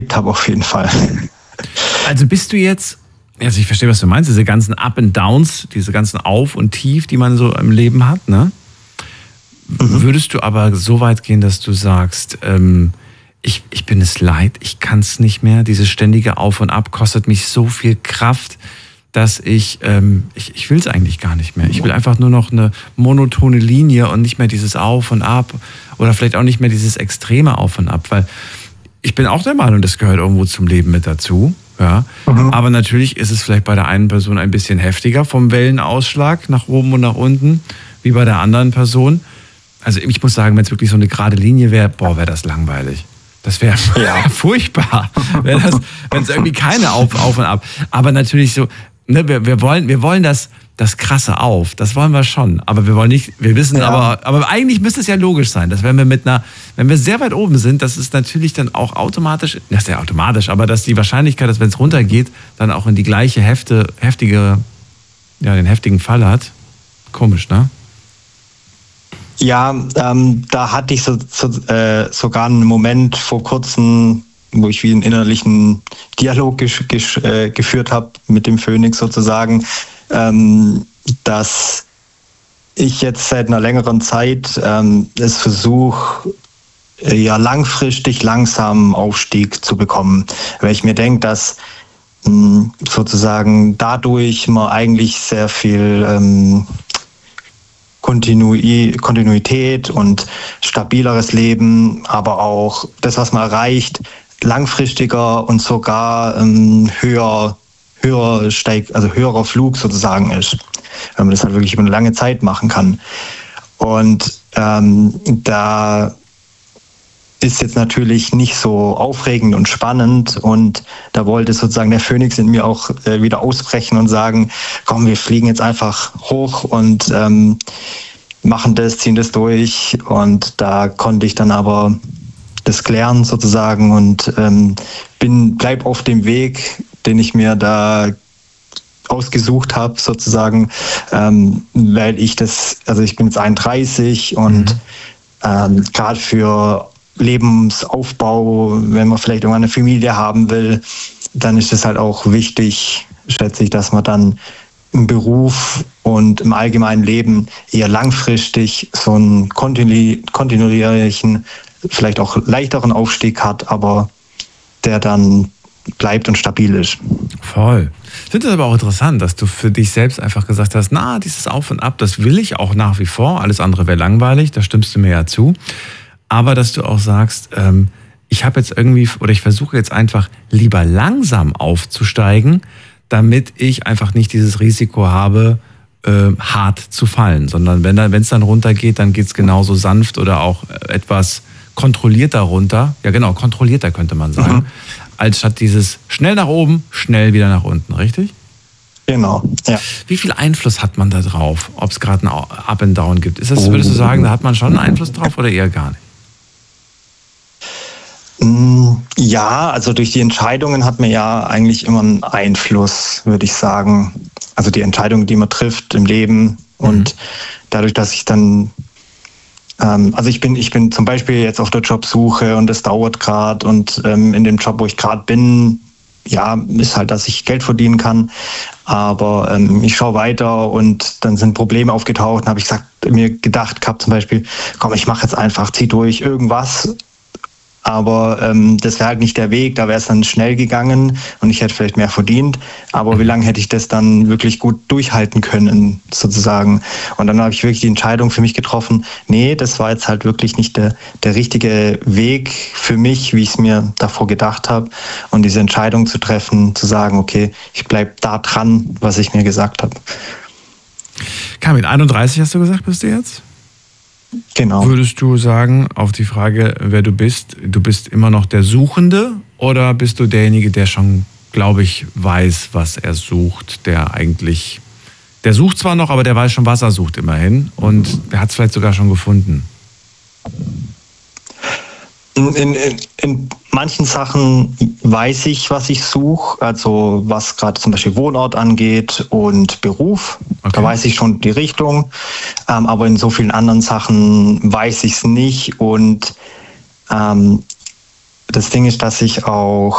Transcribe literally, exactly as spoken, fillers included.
habe auf jeden Fall. Also bist du jetzt, also ich verstehe, was du meinst, diese ganzen Up and Downs, diese ganzen Auf und Tief, die man so im Leben hat, ne? Mhm. Würdest du aber so weit gehen, dass du sagst, ähm, ich, ich bin es leid, ich kann es nicht mehr, dieses ständige Auf und Ab kostet mich so viel Kraft, dass ich, ähm, ich, ich will es eigentlich gar nicht mehr. Ich will einfach nur noch eine monotone Linie und nicht mehr dieses Auf und Ab oder vielleicht auch nicht mehr dieses extreme Auf und Ab, weil ich bin auch der Meinung, das gehört irgendwo zum Leben mit dazu. Ja. Mhm. Aber natürlich ist es vielleicht bei der einen Person ein bisschen heftiger vom Wellenausschlag nach oben und nach unten, wie bei der anderen Person. Also ich muss sagen, wenn es wirklich so eine gerade Linie wäre, boah, wäre das langweilig. Das wäre ja furchtbar, wenn es irgendwie keine Auf, Auf und Ab. Aber natürlich so, ne, wir, wir wollen, wir wollen das, das krasse Auf, das wollen wir schon. Aber wir wollen nicht, wir wissen, ja. aber, aber eigentlich müsste es ja logisch sein, dass wenn wir mit einer, wenn wir sehr weit oben sind, dass es natürlich dann auch automatisch, das ist ja automatisch, aber dass die Wahrscheinlichkeit, dass wenn es runtergeht, dann auch in die gleiche Hefte, heftige, ja, den heftigen Fall hat. Komisch, ne? Ja, ähm, da hatte ich so, so, äh, sogar einen Moment vor kurzem, wo ich wie einen innerlichen Dialog gesch- gesch- äh, geführt habe mit dem Phönix sozusagen, ähm, dass ich jetzt seit einer längeren Zeit ähm, es versuche, äh, ja langfristig langsam Aufstieg zu bekommen. Weil ich mir denke, dass mh, sozusagen dadurch man eigentlich sehr viel ähm, Kontinui- Kontinuität und stabileres Leben, aber auch das, was man erreicht, langfristiger und sogar ähm, höher, höher steigt, also höherer Flug sozusagen ist, wenn man das halt wirklich über eine lange Zeit machen kann. Und ähm, da ist jetzt natürlich nicht so aufregend und spannend und da wollte sozusagen der Phönix in mir auch äh, wieder ausbrechen und sagen, komm, wir fliegen jetzt einfach hoch und ähm, machen das, ziehen das durch und da konnte ich dann aber das klären sozusagen und ähm, bin, bleib auf dem Weg, den ich mir da ausgesucht habe sozusagen, ähm, weil ich das, also ich bin jetzt einunddreißig und mhm. ähm, gerade für Lebensaufbau, wenn man vielleicht irgendwann eine Familie haben will, dann ist es halt auch wichtig, schätze ich, dass man dann im Beruf und im allgemeinen Leben eher langfristig so einen kontinu- kontinuierlichen, vielleicht auch leichteren Aufstieg hat, aber der dann bleibt und stabil ist. Voll. Ich finde es aber auch interessant, dass du für dich selbst einfach gesagt hast, na, dieses Auf und Ab, das will ich auch nach wie vor, alles andere wäre langweilig, da stimmst du mir ja zu. Aber dass du auch sagst, ähm, ich habe jetzt irgendwie, oder ich versuche jetzt einfach lieber langsam aufzusteigen, damit ich einfach nicht dieses Risiko habe, äh, hart zu fallen. Sondern wenn es dann runtergeht, dann geht es genauso sanft oder auch etwas kontrollierter runter. Ja genau, kontrollierter könnte man sagen. Mhm. Als statt dieses schnell nach oben, schnell wieder nach unten, richtig? Genau, ja. Wie viel Einfluss hat man da drauf, ob es gerade ein Up and Down gibt? Ist das, würdest du sagen, da hat man schon einen Einfluss drauf oder eher gar nicht? Ja, also durch die Entscheidungen hat man ja eigentlich immer einen Einfluss, würde ich sagen. Also die Entscheidungen, die man trifft im Leben und mhm. dadurch, dass ich dann, ähm, also ich bin, ich bin zum Beispiel jetzt auf der Jobsuche und es dauert gerade und ähm, in dem Job, wo ich gerade bin, ja, ist halt, dass ich Geld verdienen kann, aber ähm, ich schaue weiter und dann sind Probleme aufgetaucht und habe ich gesagt, mir gedacht gehabt zum Beispiel, komm, ich mache jetzt einfach, zieh durch irgendwas. Aber ähm, das wäre halt nicht der Weg, da wäre es dann schnell gegangen und ich hätte vielleicht mehr verdient. Aber wie lange hätte ich das dann wirklich gut durchhalten können, sozusagen? Und dann habe ich wirklich die Entscheidung für mich getroffen, nee, das war jetzt halt wirklich nicht der, der richtige Weg für mich, wie ich es mir davor gedacht habe. Und diese Entscheidung zu treffen, zu sagen, okay, ich bleibe da dran, was ich mir gesagt habe. Kamil, einunddreißig hast du gesagt, bist du jetzt? Genau. Würdest du sagen, auf die Frage, wer du bist, du bist immer noch der Suchende oder bist du derjenige, der schon, glaube ich, weiß, was er sucht, der eigentlich, der sucht zwar noch, aber der weiß schon, was er sucht immerhin und der hat es vielleicht sogar schon gefunden? In, in, in manchen Sachen weiß ich, was ich suche, also was gerade zum Beispiel Wohnort angeht und Beruf. Okay. Da weiß ich schon die Richtung, ähm, aber in so vielen anderen Sachen weiß ich es nicht und ähm, das Ding ist, dass ich auch